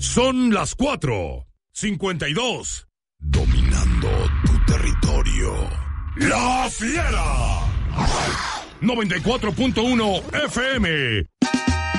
Son las 4:52. Dominando tu territorio. La Fiera. 94.1 FM.